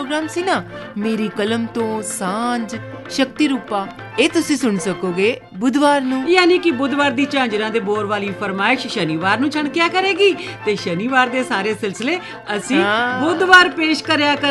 Programme ਸੀ ਨਾ, ਮੇਰੀ ਕਲਮ ਤੋਂ ਸਾਂਝ ਸ਼ਕਤੀ ਰੂਪਾ, ਇਹ ਤੁਸੀਂ ਸੁਣ ਸਕੋਗੇ ਬੁੱਧਵਾਰ ਨੂੰ। ਯਾਨੀ ਕਿ ਬੁੱਧਵਾਰ ਦੀ ਝਾਂਜਰਾਂ ਦੇ ਬੋਰ ਵਾਲੀ ਫਰਮਾਇਸ਼ ਸ਼ਨੀਵਾਰ ਨੂੰ ਛਣਕਿਆ ਕਰੇਗੀ ਤੇ ਸ਼ਨੀਵਾਰ ਦੇ ਸਾਰੇ ਸਿਲਸਿਲੇ ਅਸੀਂ ਬੁੱਧਵਾਰ ਪੇਸ਼ ਕਰਿਆ